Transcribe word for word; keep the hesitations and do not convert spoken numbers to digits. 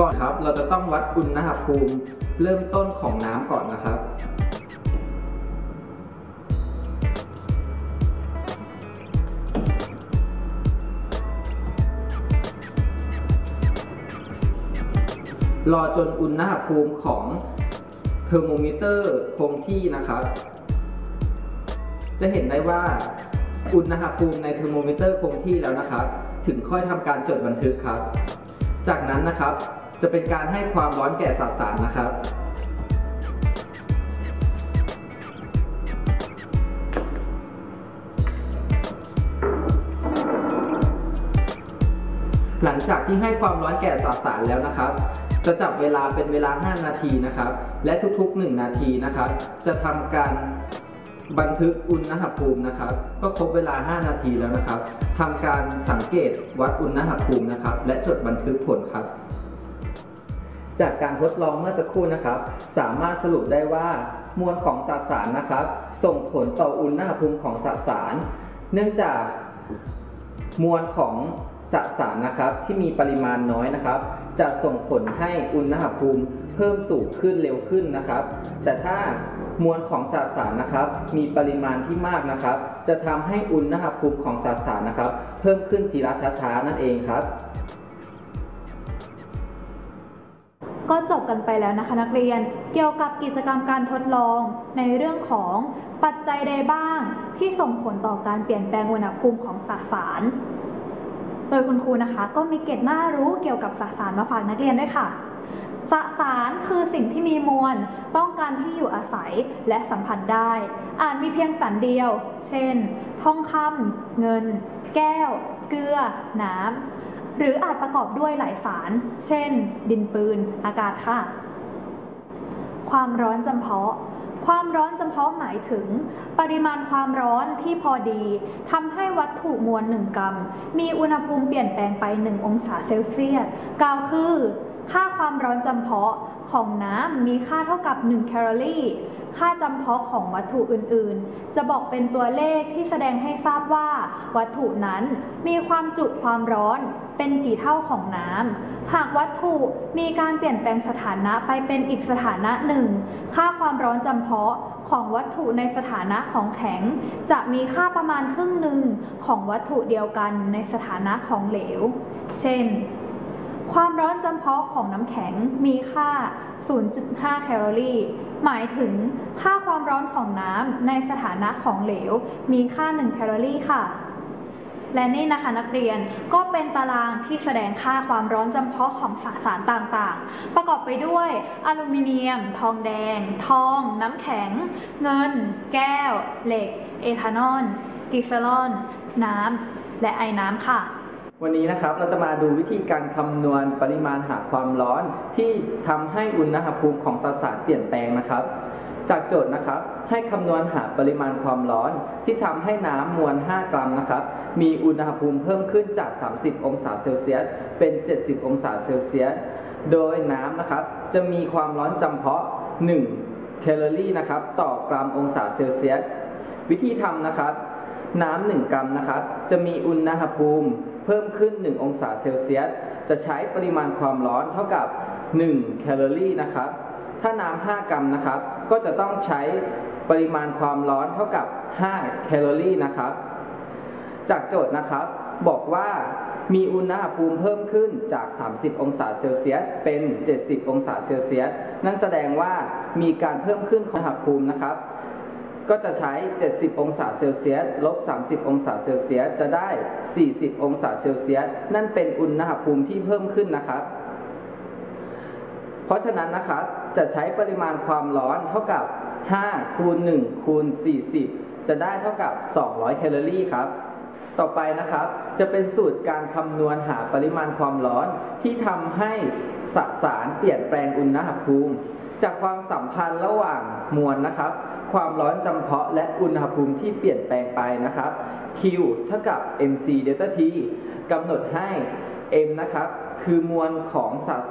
ก่อนครับเราจะต้องวัดอุณหภูมิเริ่มต้นของน้ำก่อนนะครับรอจนอุณหภูมิของเทอร์โมมิเตอร์คงที่นะครับจะเห็นได้ว่าอุณหภูมิในเทอร์โมมิเตอร์คงที่แล้วนะครับถึงค่อยทำการจดบันทึกครับจากนั้นนะครับจะเป็นการให้ความร้อนแก่สสารนะครับหลังจากที่ให้ความร้อนแก่สสารแล้วนะครับจะจับเวลาเป็นเวลาห้านาทีนะครับและทุกๆหนึ่งนาทีนะครับจะทำการบันทึกอุณหภูมินะครับก็ครบเวลาห้านาทีแล้วนะครับทำการสังเกตวัดอุณหภูมินะครับและจดบันทึกผลครับจากการทดลองเมื่อสักครู่นะครับสามารถสรุปได้ว่ามวลของสสารนะครับส่งผลต่ออุณหภูมิของสสารเนื่องจากมวลของสสารนะครับที่มีปริมาณน้อยนะครับจะส่งผลให้อุณหภูมิเพิ่มสูงขึ้นเร็วขึ้นนะครับแต่ถ้ามวลของสสารนะครับมีปริมาณที่มากนะครับจะทำให้อุณหภูมิของสสารนะครับเพิ่มขึ้นทีละช้าๆนั่นเองครับก็จบกันไปแล้วนะคะนักเรียนเกี่ยวกับกิจกรรมการทดลองในเรื่องของปัจจัยใดบ้างที่ส่งผลต่อการเปลี่ยนแปลงอุณหภูมิของสสารโดยคุณครูนะคะก็มีเกร็ดน่ารู้เกี่ยวกับสสารมาฝากนักเรียนด้วยค่ะสสารคือสิ่งที่มีมวลต้องการที่อยู่อาศัยและสัมผัสได้อาจมีเพียงสารเดียวเช่นทองคำเงินแก้วเกลือน้ำหรืออาจประกอบด้วยหลายสารเช่นดินปืนอากาศค่ะความร้อนจำเพาะความร้อนจำเพาะหมายถึงปริมาณความร้อนที่พอดีทำให้วัตถุมวลหนึ่งกรัมมีอุณหภูมิเปลี่ยนแปลงไปหนึ่งองศาเซลเซียสกล่าวคือค่าความร้อนจำเพาะของน้ำมีค่าเท่ากับหนึ่งแคลอรี่ค่าจำเพาะของวัตถุอื่นๆจะบอกเป็นตัวเลขที่แสดงให้ทราบว่าวัตถุนั้นมีความจุความร้อนเป็นกี่เท่าของน้ำหากวัตถุมีการเปลี่ยนแปลงสถานะไปเป็นอีกสถานะหนึ่งค่าความร้อนจำเพาะของวัตถุในสถานะของแข็งจะมีค่าประมาณครึ่งหนึ่งของวัตถุเดียวกันในสถานะของเหลวเช่นความร้อนจำเพาะของน้ำแข็งมีค่า ศูนย์จุดห้า แคลอรี่หมายถึงค่าความร้อนของน้ำในสถานะของเหลวมีค่าหนึ่งแคลอรี่ค่ะและนี่นะคะนักเรียนก็เป็นตารางที่แสดงค่าความร้อนจำเพาะของสสารต่างๆประกอบไปด้วยอลูมิเนียมทองแดงทองน้ำแข็งเงินแก้วเหล็กเอทานอลกลีเซอรอลน้ำและไอน้ำค่ะวันนี้นะครับเราจะมาดูวิธีการคำนวณปริมาณหาความร้อนที่ทำให้อุณหภูมิของสสารเปลี่ยนแปลงนะครับจากโจทย์นะครับให้คำนวณหาปริมาณความร้อนที่ทำให้น้ำมวลห้ากรัมนะครับมีอุณหภูมิเพิ่มขึ้นจากสามสิบองศาเซลเซียสเป็นเจ็ดสิบองศาเซลเซียสโดยน้ำนะครับจะมีความร้อนจำเพาะหนึ่งแคลอรี่นะครับต่อกรัมองศาเซลเซียสวิธีทำนะครับน้ำหนึ่งกรัมนะครับจะมีอุณหภูมิเพิ่มขึ้นหนึ่งองศาเซลเซียสจะใช้ปริมาณความร้อนเท่ากับหนึ่งแคลอรี่นะครับถ้าน้ำห้ากรัมนะครับก็จะต้องใช้ปริมาณความร้อนเท่ากับห้าแคลอรี่นะครับจากโจทย์นะครับบอกว่ามีอุณหภูมิเพิ่มขึ้นจากสามสิบองศาเซลเซียสเป็นเจ็ดสิบองศาเซลเซียสนั่นแสดงว่ามีการเพิ่มขึ้นของอุณหภูมินะครับก็จะใช้เจ็ดสิบองศาเซลเซียสลบสามสิบองศาเซลเซียสจะได้สี่สิบองศาเซลเซียสนั่นเป็นอุณหภูมิที่เพิ่มขึ้นนะครับเพราะฉะนั้นนะครับจะใช้ปริมาณความร้อนเท่ากับห้าคูณหนึ่งคูณสี่สิบจะได้เท่ากับสองร้อยแคลอรี่ครับต่อไปนะครับจะเป็นสูตรการคำนวณหาปริมาณความร้อนที่ทำให้สสารเปลี่ยนแปลงอุณหภูมิจากความสัมพันธ์ระหว่างมวลนะครับความร้อนจำเพาะและอุณหภูมิที่เปลี่ยนแปลงไปนะครับ Q เท่ากับ เอ็ม ซี เดลต้า T กำหนดให้ M นะครับคือมวลของสสาร